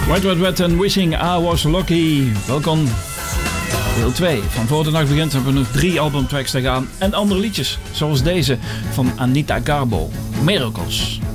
Wet Wet Wet en Wishing I Was Lucky. Welkom. Deel 2. Van voor de nacht begint hebben we nog 3 albumtracks te gaan. En andere liedjes. Zoals deze van Anita Garbo. Miracles.